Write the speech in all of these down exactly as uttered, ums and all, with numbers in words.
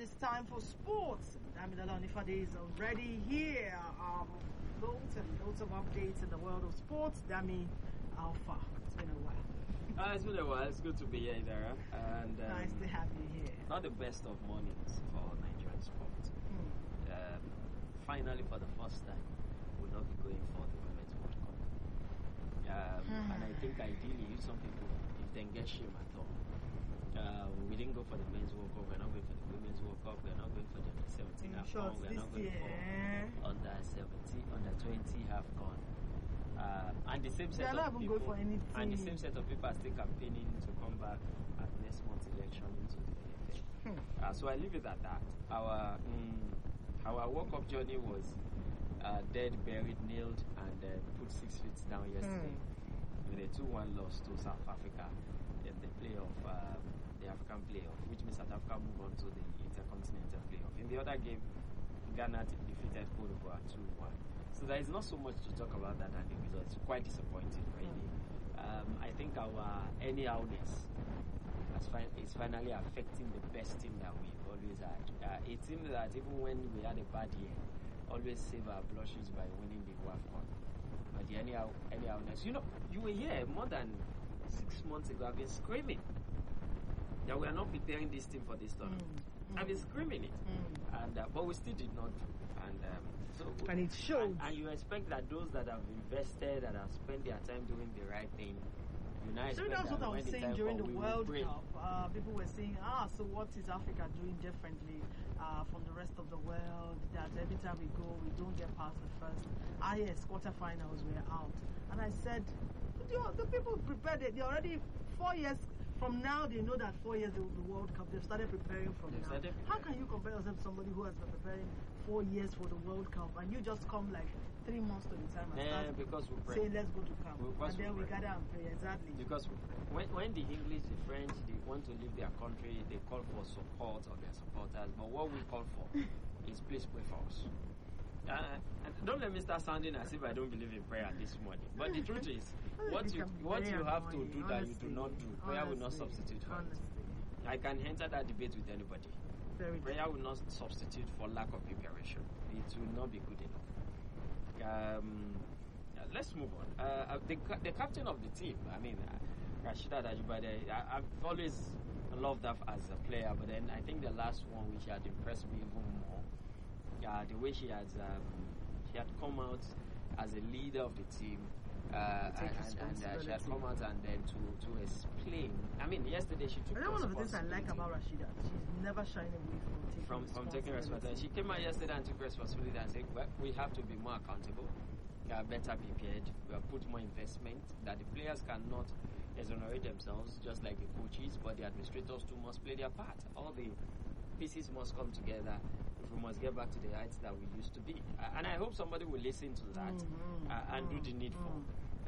it's time for sports. Damilola Onifade is already here. Um, loads and loads of updates in the world of sports. Dami, how far? It's been a while. Uh, it's been a while. It's good to be here, Idara. And um, nice to have you here. Not the best of mornings for Nigerian sport. Hmm. Um, finally, for the first time, we'll not be going for the Women's World Cup. Um, hmm. And I think ideally, some people, if they get shame at all, uh, we didn't go for the Men's World Cup. We're not going for the Women's World Cup. We're not going for the under seventeen AFCON. We're not going year. for under seventeen, under twenty AFCON. Uh, and the same set of people, and the same set of people are still campaigning to come back at next month's election into the N F L. Hmm. Uh, so I leave it at that. Our um, our World Cup journey was uh, dead, buried, nailed, and uh, put six feet down yesterday hmm. with a two one loss to South Africa in the playoff, um, the African playoff, which means South Africa move on to the Intercontinental playoff. In the other game, Ghana defeated Cote d'Ivoire two one. So there is not so much to talk about that, and the result is quite disappointing, really. Um, I think our anyhowness is finally affecting the best team that we've always had. Uh, a team that even when we had a bad year, always save our blushes by winning the WAFCON. But the anyhow, anyhowness, you know, you were here more than six months ago. I've been screaming that we are not preparing this team for this tournament. Mm. I've been screaming it, mm. and uh, but we still did not do. And um, so, and it shows. And, and you expect that those that have invested, that have spent their time doing the right thing, you now so expect that's that what I was saying during the World break. Cup. Uh, people were saying, ah, so what is Africa doing differently uh, from the rest of the world? That every time we go, we don't get past the first. Ah, yes, quarterfinals, we're out. And I said, the, the people prepared it. They already four years. From now, they know that four years the, the World Cup, they've started preparing from They've now. Preparing. How can you compare yourself to somebody who has been preparing four years for the World Cup and you just come like three months to the time and yeah, start because we pray. say, let's go to camp. We, and then we, we gather and pray, exactly. Because we pray. When, when the English, the French, they want to leave their country, they call for support of their supporters. But what we call for is please pray for us. Uh, and don't let me start sounding as if I don't believe in prayer this morning. But the truth is, what you what you have to do that you do not do, prayer will not substitute for it. I can enter that debate with anybody. Very prayer will not substitute for lack of preparation. It will not be good enough. Um, let's move on. Uh, the the captain of the team, I mean, uh, Rasheedat Ajibade, I, I've always loved her as a player, but then I think the last one which had impressed me even more. Uh, the way she has um, she had come out as a leader of the team, uh, and, and uh, she had come out and then to, to explain. I mean, yesterday she took. And one of the things I like about Rasheedat, she's never shying away from taking from, from taking responsibility. She came out yesterday and took responsibility and said, well, we have to be more accountable, uh, better prepared. We have put more investment. That the players cannot exonerate themselves just like the coaches, but the administrators too must play their part. All the pieces must come together if we must get back to the heights that we used to be. Uh, and I hope somebody will listen to that mm-hmm. uh, and mm-hmm. do the needful. Mm-hmm.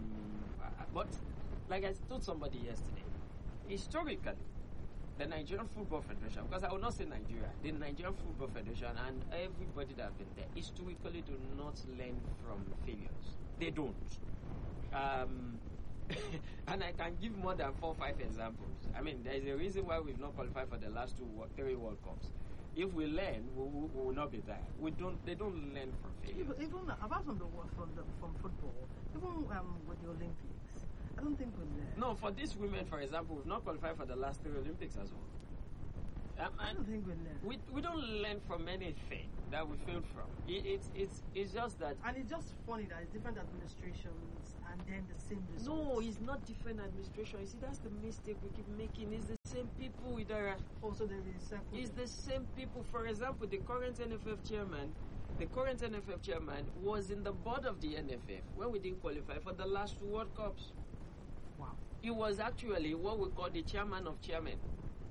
Um, uh, but like I told somebody yesterday, historically, the Nigerian Football Federation, because I will not say Nigeria, the Nigerian Football Federation and everybody that has been there, historically do not learn from failures. They don't. Um, and I can give more than four or five examples. I mean, there is a reason why we've not qualified for the last two, three World Cups. If we learn, we, we, we will not be there. We don't. They don't learn from failures. Even, even apart from the from the from football, even um, with the Olympics, I don't think we learn. No, for these women, for example, we've not qualified for the last three Olympics as well. Um, I don't think we learn. We we don't learn from anything that we failed from. It, it's it's it's just that. And it's just funny that it's different administrations and then the same results. No, it's not different administration. You see, that's the mistake we keep making. It's the same people with our. Also, there is circle. It's the same people. For example, the current N F F chairman, the current N F F chairman was in the board of the N F F when we didn't qualify for the last two World Cups. Wow. He was actually what we call the chairman of chairmen.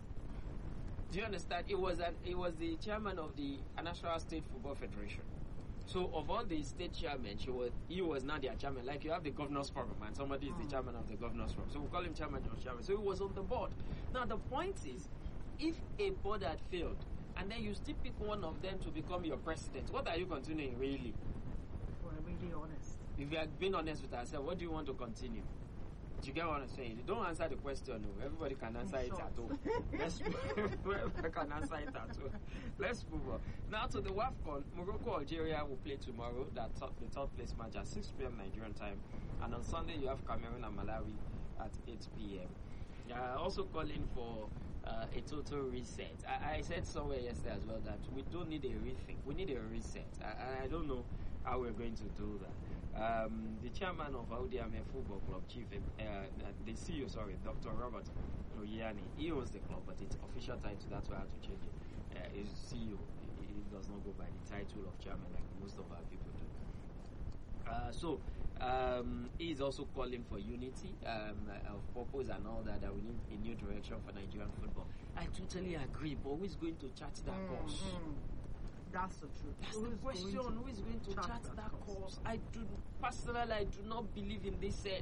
Do you understand? It was an, it was the chairman of the National State Football Federation. So of all the state chairmen, she was he was now their chairman. Like you have the governor's forum and somebody is mm. the chairman of the governor's forum. So we call him chairman of chairman. So he was on the board. Now the point is, if a board had failed and then you still pick one of them to become your president, what are you continuing really? We're really honest. If we are being honest with ourselves, what do you want to continue? Do you get what I'm saying? You don't answer the question. No. Everybody can answer it Sure. at home. Let's Whoever can answer it at home. Let's move on. Now to the WAFCON. Morocco, Algeria will play tomorrow. That top, the third place match at six p.m. Nigerian time. And on Sunday you have Cameroon and Malawi at eight p.m. Uh, also calling for uh, a total reset. I, I said somewhere yesterday as well that we don't need a rethink. We need a reset. I, I don't know how we're going to do that. Um, the chairman of Audi Ame Football Club, Chief, uh, uh, the C E O, sorry, Doctor Robert Oyani, he owns the club, but it's official title. That's why I have to change it. Uh, he's C E O. He, he does not go by the title of chairman like most of our people do. Uh, so um, he is also calling for unity um, of purpose and all that. That we need a new direction for Nigerian football. I totally agree, but who is going to chart that Mm, course? mm. That's the truth. That's Who the is question. going to Who is going to chart chart that that course? course? I do personally, I do not believe in this set.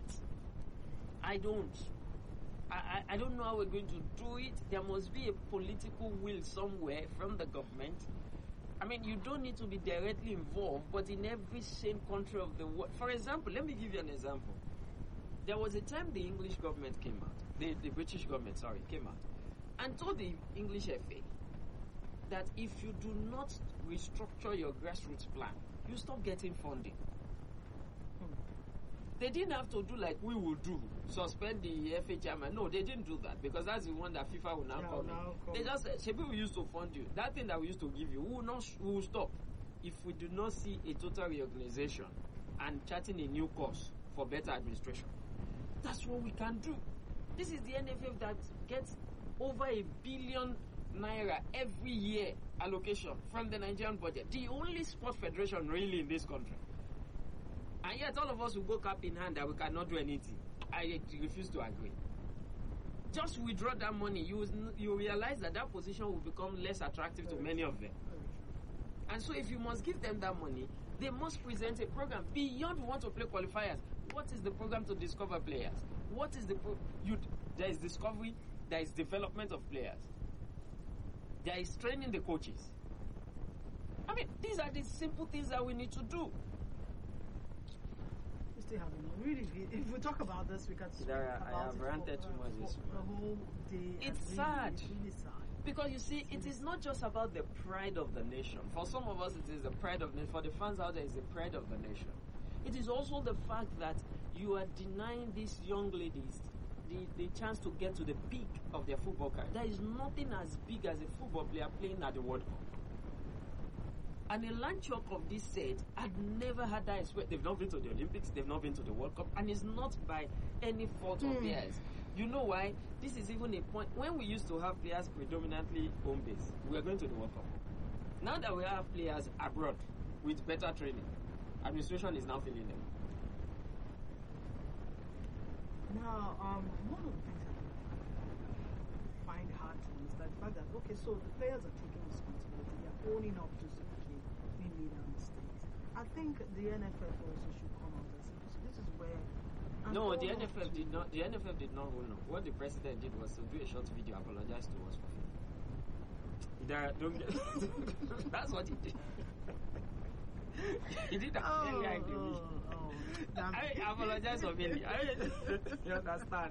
I don't. I, I, I don't know how we're going to do it. There must be a political will somewhere from the government. I mean, you don't need to be directly involved, but in every sane country of the world. For example, let me give you an example. There was a time the English government came out, the, the British government, sorry, came out, and told the English F A that if you do not restructure your grassroots plan, you stop getting funding. Hmm. They didn't have to do like we will do, suspend the F A chairman. No, they didn't do that because that's the one that FIFA will now Yeah, come in. now come They in. just said, Shebi, we used to fund you. That thing that we used to give you, we will not, we will stop if we do not see a total reorganization and charting a new course for better administration. That's what we can do. This is the N F F that gets over a billion naira every year allocation from the Nigerian budget. The only sport federation really in this country. And yet all of us will go cap in hand that we cannot do anything. I refuse to agree. Just withdraw that money. You you realize that that position will become less attractive to many of them. And so if you must give them that money, they must present a program beyond we want to play qualifiers. What is the program to discover players? What is the pro- you? There is discovery. There is development of players. There is training the coaches. I mean, these are the simple things that we need to do. We still have a really, if we talk about this, we can speak There, about I have it ranted for, too much for this the month. whole day. and It's really, sad. It's really sad. Because you see, it is not just about the pride of the nation. For some of us, it is the pride of the nation. For the fans out there, it's the pride of the nation. It is also the fact that you are denying these young ladies the, the chance to get to the peak of their football career. There is nothing as big as a football player playing at the World Cup. And a Lanchok of this set had never had that experience. They've not been to the Olympics, they've not been to the World Cup, and it's not by any fault of Mm. theirs. You know why? This is even a point. When we used to have players predominantly home based, we are going to the World Cup. Now that we have players abroad with better training, administration is now filling them. Now, um, one of the things that I find hard to understand the fact that, okay, so the players are taking responsibility, they're owning up to, okay, we made our mistakes. I think the N F F also should come out and say, this, this is where. and No, own the up N F F to- did not. The N F F did not hold on. What the president did was to do a short video, apologize to us for free. There, don't get. That's what he did. He did that Oh, earlier in the week. oh, oh. That- I apologize for me. I you understand.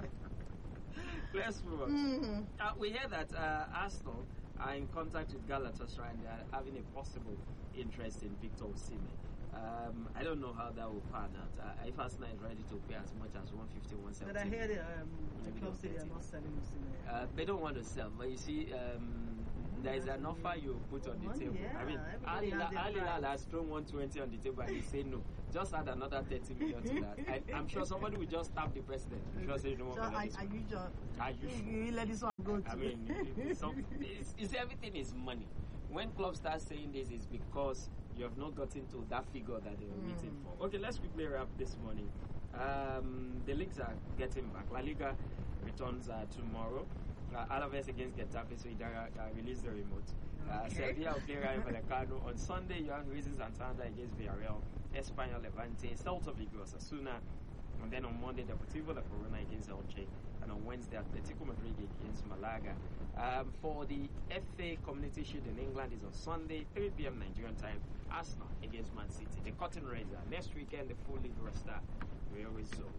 Let's move on. Mhm. Uh, we hear that uh, Arsenal are in contact with Galatasaray and they are having a possible interest in Victor Osimhen. Um, I don't know how that will pan out. Uh, if Arsenal is ready to pay as much as one fifty, one seventy. But I hear the, um, the Maybe club they'll say get they're it. not selling Osimhen. Uh, they don't want to sell, but you see, um, there is an offer you put on the Money, table. yeah, I mean, everybody has their Al Hilal price. has thrown one twenty on the table and he said no. Just add another thirty million to that. I, I'm sure somebody will just tap the president. Just say no more. So for I, this I one. use your, Are you sure? you, you let this one go to. I mean, it- it's some, it's, it's everything is money. When clubs start saying this, it's because you have not gotten to that figure that they were waiting Mm. for. Okay, let's quickly wrap this morning. Um, the leagues are getting back. La Liga returns uh, tomorrow. Uh, Alaves against Getafe, so Idara uh, released the remote. Uh, Okay. Sevilla will play Rayo Vallecano. On Sunday, you have Racing Santander against Villarreal, Espanyol Levante, Celta Vigo, Osasuna. And then on Monday, Deportivo La Corona against Elche. And on Wednesday, Atletico Madrid against Malaga. Um, for the F A Community Shield in England is on Sunday, three p.m. Nigerian time. Arsenal against Man City. The curtain raiser. Next weekend, the full league roster. We always so.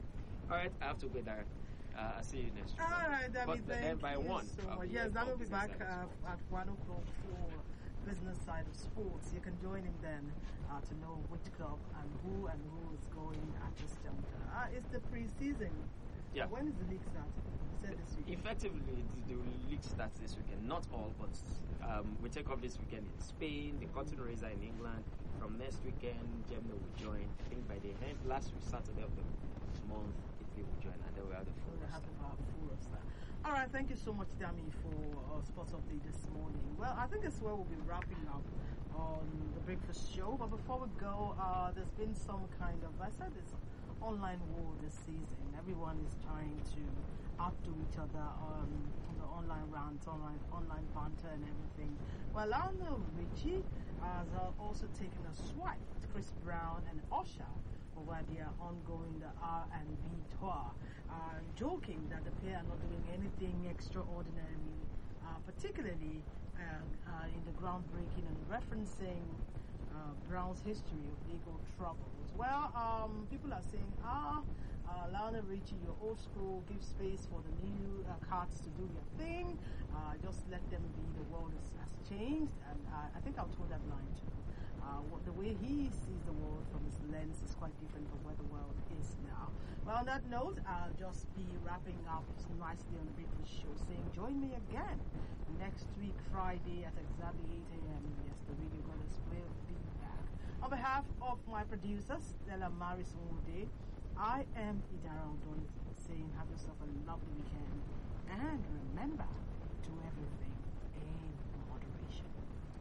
All right, I have to go there. Uh, I'll see you next week. All right, Dami, but thank then by you one, so I'll much. be Yes, here that for will be business back side of uh, sports. at one o'clock for business side of sports. You can join him then uh, to know which club and who and who is going at this juncture. Uh, it's the pre-season. Yeah. Uh, when is the league starting? You said this week. Effectively, the, the league starts this weekend. Not all, but um, we take off this weekend in Spain. The curtain raiser in England. From next weekend, Germany will join. I think by the end, last week, Saturday of the month, Italy will join, and then we have the full We have roster. our full roster. All right, thank you so much, Dami, for uh, Sports Update this morning. Well, I think it's where we'll be wrapping up on the breakfast show. But before we go, uh, there's been some kind of, I said this, online war this season. Everyone is trying to outdo each other on, on the online rants, online online banter and everything. Well, Lionel Richie has uh, also taken a swipe at Chris Brown and Usher over their ongoing the R and B tour, uh, joking that the pair are not doing anything extraordinary, uh, particularly uh, uh, in the groundbreaking and referencing uh, Brown's history of legal troubles. Well, um, people are saying, ah, uh, Lionel Richie, you're old school, give space for the new uh, cats to do their thing, uh, just let them be, the world has, has changed, and uh, I think I'll toe that line too. Uh, what, the way he sees the world from his lens is quite different from where the world is now. Well, on that note, I'll just be wrapping up nicely on the Breakfast Show, saying join me again next week, Friday at exactly eight a.m. Yes, the Radio Goddess will be back. On behalf of my producer, Stella Marison Ude, I am Idara Odoi saying have yourself a lovely weekend. And remember, to everyone,